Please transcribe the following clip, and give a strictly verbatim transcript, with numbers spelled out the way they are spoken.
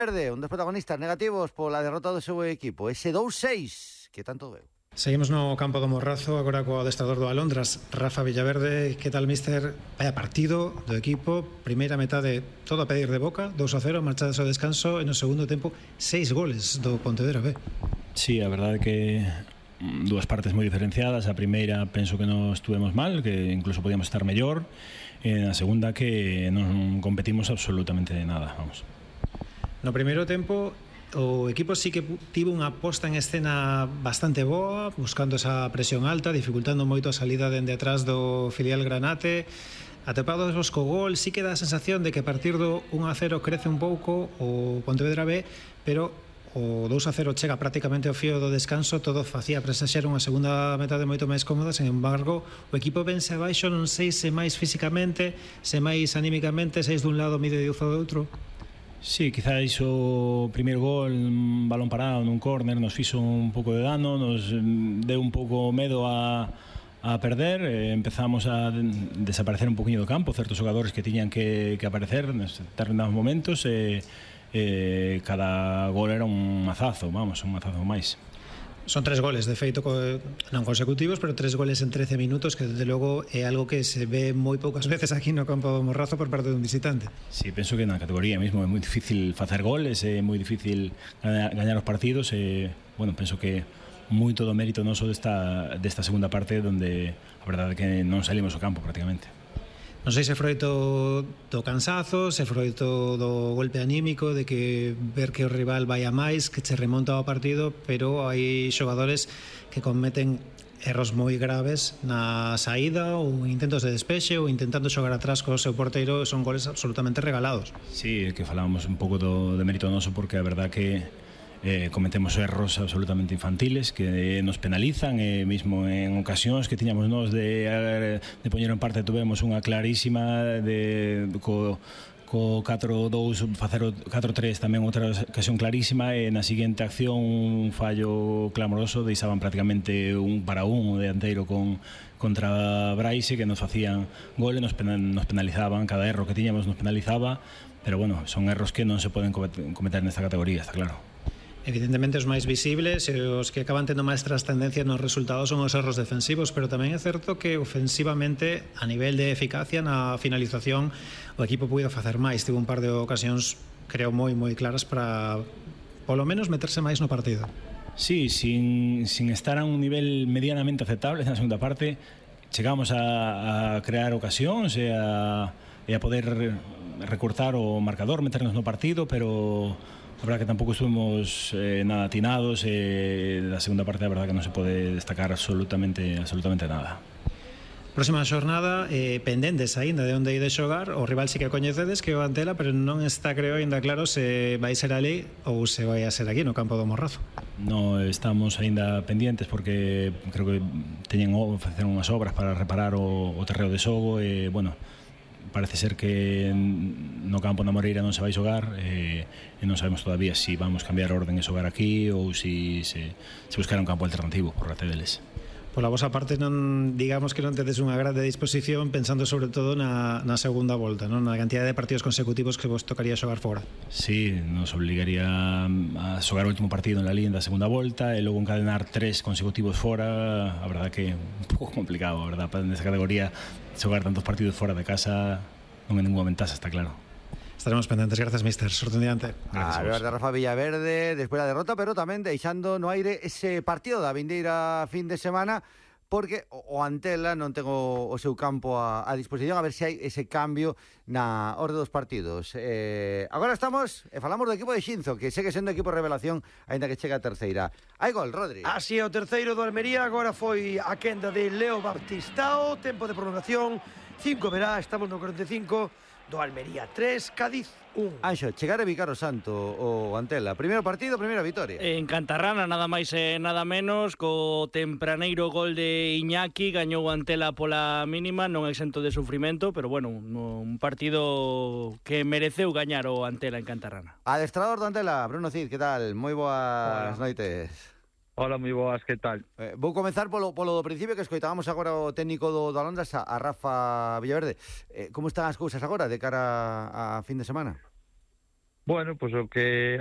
Verde, un dos protagonistas negativos pola derrota do seu equipo, ese dous seis que tanto veu. Seguimos no campo do Morrazo, agora co adestrador do Alondras, Rafa Villaverde. Que tal, míster? Vaya partido do equipo, primeira metade todo a pedir de boca, dous a cero, marchadas ao descanso, e no segundo tempo seis goles do Pontevedra B. Sí, a verdade que dúas partes moi diferenciadas. A primeira penso que non estuvemos mal, que incluso podíamos estar mellor, e a segunda que non competimos absolutamente nada, vamos. No primeiro tempo o equipo sí que tivo unha posta en escena bastante boa, buscando esa presión alta, dificultando moito a salida dende atrás do filial Granate. Atopados vos co gol, sí que dá a sensación de que a partir do un a cero crece un pouco o Pontevedra B, pero o dous a cero chega prácticamente ao fío do descanso. Todo facía presaxar unha segunda metade moito máis cómoda. Sen embargo, o equipo vense abaixo, non sei se máis físicamente, se máis anímicamente, seis dun lado, mide de do outro. Sí, quizás o primeiro gol, un balón parado nun córner, nos fixo un pouco de dano, nos deu un pouco medo a, a perder, eh, empezamos a desaparecer un poquinho do campo, certos xogadores que tiñan que, que aparecer nos determinados momentos, e eh, eh, cada gol era un mazazo, vamos, un mazazo máis. Son tres goles, de feito, non consecutivos, pero tres goles en trece minutos, que desde logo é algo que se ve moi poucas veces aquí no campo do Morrazo por parte dun visitante. Sí, penso que na categoría mesmo é moi difícil facer goles, é moi difícil gañar os partidos, e, bueno, penso que moito do mérito noso desta, desta segunda parte, onde a verdade é que non salimos ao campo prácticamente. Non sei se froito do cansazo, se froito do golpe anímico, de que ver que o rival vai a máis, que se remonta ao partido, pero hai xogadores que cometen erros moi graves na saída ou intentos de despexe ou intentando xogar atrás co seu porteiro. Son goles absolutamente regalados. Sí, que falábamos un pouco do, de mérito noso, porque a verdad que Eh, cometemos erros absolutamente infantiles que nos penalizan, e mesmo en ocasións que tiñamos nós de, de poñer en parte tuvemos unha clarísima de, co, co catro dous facer o catro tres tamén outra ocasión clarísima, e na seguinte acción un fallo clamoroso, deixaban prácticamente un para un o dianteiro con contra Braise, que nos facían gol e nos, penal, nos penalizaban, cada erro que tiñamos nos penalizaba, pero bueno, son erros que non se poden cometer nesta categoría, está claro. Evidentemente os máis visibles e os que acaban tendo máis trascendencia nos resultados son os erros defensivos, pero tamén é certo que ofensivamente, a nivel de eficacia na finalización, o equipo puido facer máis. Tivo un par de ocasións, creo, moi moi claras para polo menos meterse máis no partido. Sí, sin, sin estar a un nivel medianamente aceptable na segunda parte, chegamos a, a crear ocasións e a, e a poder recortar o marcador, meternos no partido, pero a verdad que tampouco estuvimos eh, nada atinados, e eh, da segunda parte a verdad que non se pode destacar absolutamente absolutamente nada. Próxima xornada, eh, pendentes aínda de onde ide xogar. O rival sí que coñecedes, que é o Antela, pero non está, creo, aínda claro se vai ser ali ou se vai a ser aquí no campo do Morrazo. No, estamos aínda pendientes porque creo que teñen que facer unhas obras para reparar o, o terreo de xogo, e, bueno, parece ser que no campo na Moreira non se vai xogar, e, e non sabemos todavía se si vamos cambiar a orden e xogar aquí ou se si, se, se buscar un campo alternativo por parte deles. Pola vosa parte, non digamos que non tedes unha grande disposición, pensando sobre todo na, na segunda volta, non? Na cantidad de partidos consecutivos que vos tocaría xogar fora. Sí, nos obligaría a xogar o último partido en la Liga da segunda volta e logo encadenar tres consecutivos fora. A verdad que un pouco complicado, a verdad, nesa categoría xogar tantos partidos fora de casa non é ninguna ventaxa, está claro. Estaremos pendentes. Gracias, míster. Sorte un diante. A ver, de Rafa Villaverde despois da derrota, pero tamén deixando no aire ese partido da vindeira fin de semana, porque o Antela non ten o, o seu campo a, a disposición, a ver se hai ese cambio na orde dos partidos. Eh, agora estamos e falamos do equipo de Xinzo, que segue sendo equipo revelación, aínda que chega a terceira. Hai gol, Rodri. Así é, o terceiro do Almería, agora foi a quenda de Leo Baptistao, tempo de prolongación, cinco verá, estamos no cuarenta e cinco, do Almería tres, Cádiz un. Anxo, chegar a Vicar o Santo o Antela, primeiro partido, primeira vitoria. En Cantarrana, nada máis e nada menos, co tempraneiro gol de Iñaki, gañou o Antela pola mínima, non exento de sufrimento, pero bueno, un partido que mereceu gañar o Antela en Cantarrana. Adestrador do Antela, Bruno Cid, que tal? Moi boas Hola. noites. Hola, moi boas, que tal? Eh, vou comenzar polo, polo do principio, que escoitábamos agora o técnico do, do Alondras, a, a Rafa Villaverde. Eh, como están as cousas agora de cara a, a fin de semana? Bueno, pois o que